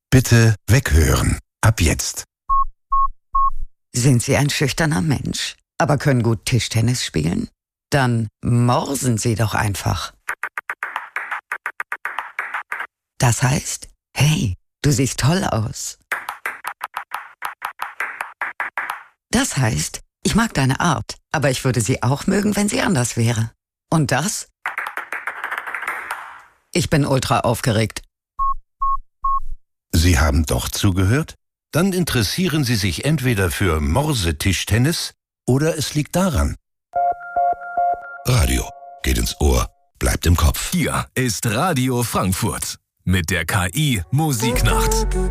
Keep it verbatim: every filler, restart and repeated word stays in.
Bitte weghören. Ab jetzt. Sind Sie ein schüchterner Mensch, aber können gut Tischtennis spielen? Dann morsen Sie doch einfach. Das heißt, hey, du siehst toll aus. Das heißt, ich mag deine Art, aber ich würde sie auch mögen, wenn sie anders wäre. Und das? Ich bin ultra aufgeregt. Sie haben doch zugehört? Dann interessieren Sie sich entweder für Morsetischtennis oder es liegt daran. Radio geht ins Ohr, bleibt im Kopf. Hier ist Radio Frankfurt mit der K I Musiknacht.